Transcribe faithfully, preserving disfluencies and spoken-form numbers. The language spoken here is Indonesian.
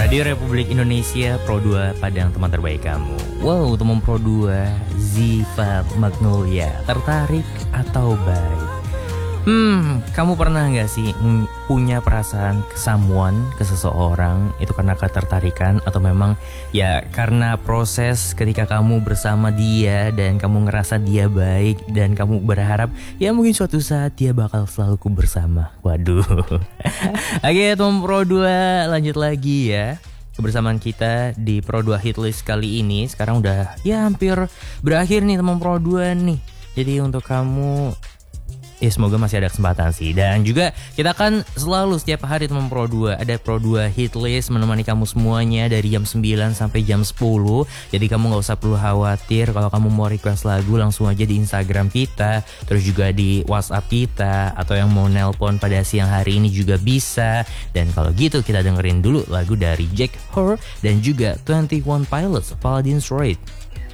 Radio Republik Indonesia Pro dua Padang, teman terbaik kamu. Wow, teman Pro dua Ziva Magnolia, tertarik atau baik? Hmm, kamu pernah gak sih punya perasaan ke someone, ke seseorang, itu karena ketertarikan atau memang ya karena proses ketika kamu bersama dia dan kamu ngerasa dia baik dan kamu berharap ya mungkin suatu saat dia bakal selalu ku bersama. Waduh. Oke, teman Pro dua, lanjut lagi ya. Kebersamaan kita di Pro dua Hitlist kali ini sekarang udah ya hampir berakhir nih teman Pro dua nih. Jadi untuk kamu ya semoga masih ada kesempatan sih. Dan juga kita kan selalu setiap hari teman Pro dua ada Pro dua Hitlist menemani kamu semuanya dari jam sembilan sampai jam sepuluh. Jadi kamu gak usah perlu khawatir. Kalau kamu mau request lagu langsung aja di Instagram kita, terus juga di WhatsApp kita, atau yang mau nelpon pada siang hari ini juga bisa. Dan kalau gitu kita dengerin dulu lagu dari Jack Hur dan juga twenty one Pilots, Paladin's Raid.